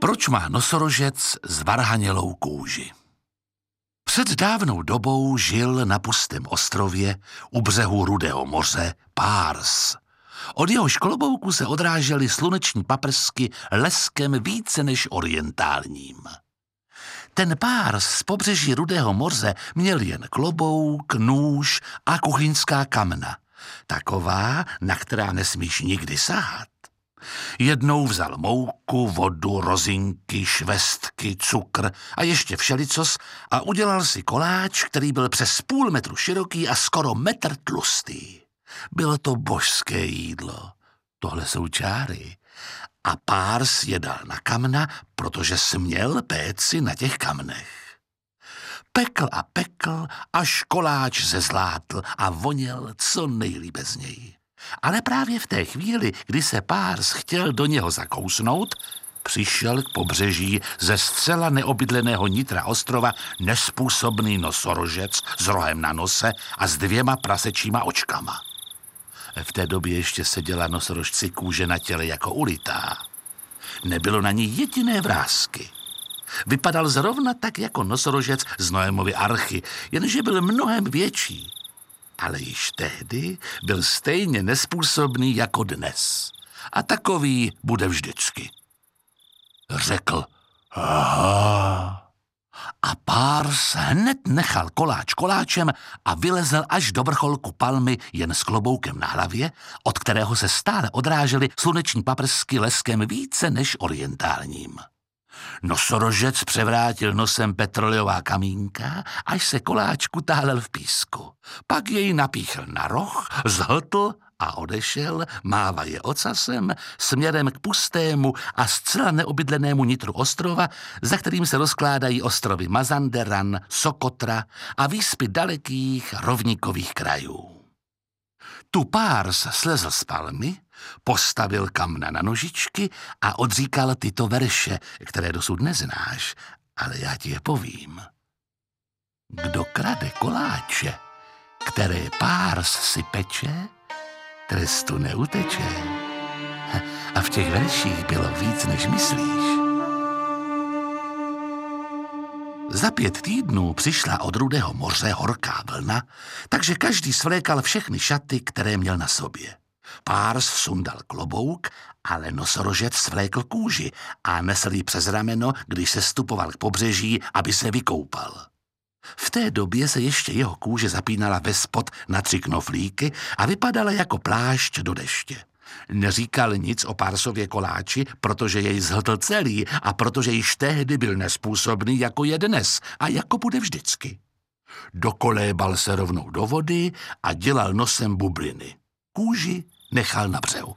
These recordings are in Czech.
Proč má nosorožec zvarhanělou kůži? Před dávnou dobou žil na pustém ostrově u břehu Rudého moře Párs. Od jehož klobouku se odrážely sluneční paprsky leskem více než orientálním. Ten Párs z pobřeží Rudého moře měl jen klobouk, nůž a kuchyňská kamna. Taková, na která nesmíš nikdy sahat. Jednou vzal mouku, vodu, rozinky, švestky, cukr a ještě všelicos a udělal si koláč, který byl přes půl metru široký a skoro metr tlustý. Bylo to božské jídlo. Tohle jsou čáry. A Párs je dal na kamna, protože směl péci na těch kamnech. Pekl a pekl, až koláč zezlátl a voněl co nejlíbe z něj. Ale právě v té chvíli, kdy se Párs chtěl do něho zakousnout, přišel k pobřeží ze zcela neobydleného nitra ostrova nespůsobný nosorožec s rohem na nose a s 2 prasečíma očkama. V té době ještě seděla nosorožci kůže na těle jako ulitá. Nebylo na ní jediné vrásky. Vypadal zrovna tak jako nosorožec z Noémovy archy, jenže byl mnohem větší. Ale již tehdy byl stejně nespůsobný jako dnes. A takový bude vždycky. Řekl aha. A Párs hned nechal koláč koláčem a vylezl až do vrcholku palmy jen s kloboukem na hlavě, od kterého se stále odrážely sluneční paprsky leskem více než orientálním. Nosorožec převrátil nosem petroleová kamínka, až se koláč kutálel v písku. Pak jej napíchl na roh, zhltl a odešel, mávaje ocasem, směrem k pustému a zcela neobydlenému nitru ostrova, za kterým se rozkládají ostrovy Mazanderan, Sokotra a výspy dalekých rovníkových krajů. Tu Párs slezl z palmy, postavil kamna na nožičky a odříkal tyto verše, které dosud neznáš, ale já ti je povím. Kdo krade koláče, které Párs si peče, trestu neuteče. A v těch verších bylo víc, než myslíš. Za 5 týdnů přišla od Rudého moře horká vlna, takže každý svlékal všechny šaty, které měl na sobě. Párs sundal klobouk, ale nosorožec svlékl kůži a nesl ji přes rameno, když se stupoval k pobřeží, aby se vykoupal. V té době se ještě jeho kůže zapínala ve spod na 3 knoflíky a vypadala jako plášť do deště. Neříkal nic o Pársově koláči, protože jej zhltl celý a protože již tehdy byl nespůsobný, jako je dnes a jako bude vždycky. Dokolébal se rovnou do vody a dělal nosem bubliny. Kůži nechal na břehu.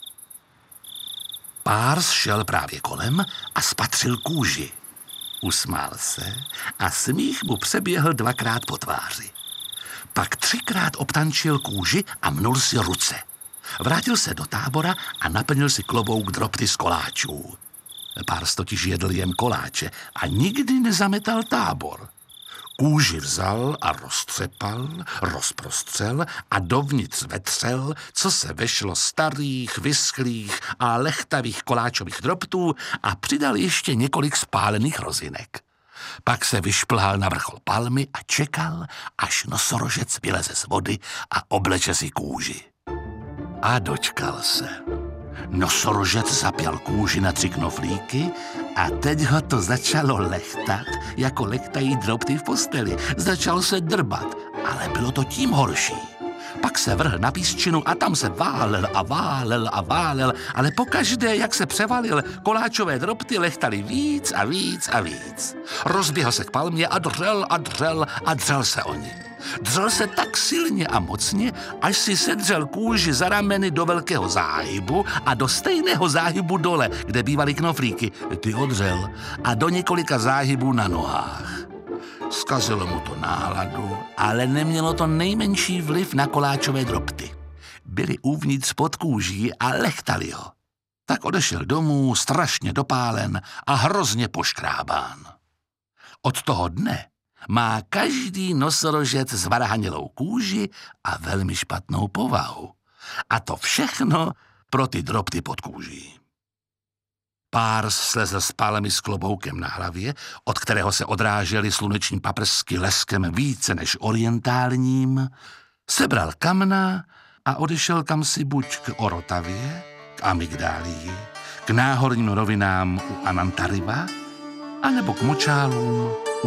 Párs šel právě kolem a spatřil kůži. Usmál se a smích mu přeběhl 2krát po tváři. Pak 3krát obtančil kůži a mnul si ruce. Vrátil se do tábora a naplnil si klobouk dropty z koláčů. Párs totiž jedl jen koláče a nikdy nezametal tábor. Kůži vzal a roztřepal, rozprostřel a dovnitř vetřel, co se vešlo starých, vyschlých a lechtavých koláčových droptů a přidal ještě několik spálených rozinek. Pak se vyšplhal na vrchol palmy a čekal, až nosorožec vyleze z vody a obleče si kůži. A dočkal se. Nosorožec zapěl kůži na 3 knoflíky a teď ho to začalo lechtat, jako lechtají dropty v posteli. Začal se drbat, ale bylo to tím horší. Pak se vrhl na písčinu a tam se válel a válel a válel, ale pokaždé, jak se převalil, koláčové dropty lechtali víc a víc a víc. Rozběhl se k palmě a dřel a dřel a dřel se o ní. Dřel se tak silně a mocně, až si sedřel kůži za rameny do velkého záhybu a do stejného záhybu dole, kde bývaly knoflíky. Ty odřel a do několika záhybů na nohách. Zkazilo mu to náladu, ale nemělo to nejmenší vliv na koláčové dropty. Byly uvnitř pod kůží a lechtali ho. Tak odešel domů strašně dopálen a hrozně poškrábán. Od toho dne má každý nosorožec zvarhanělou kůži a velmi špatnou povahu. A to všechno pro ty dropty pod kůží. Párs slezl z palmy s kloboukem na hlavě, od kterého se odrážely sluneční paprsky leskem více než orientálním, sebral kamna a odešel kamsi buď k Orotavě, k Amygdálii, k náhorním rovinám u Anantariva, anebo k močálům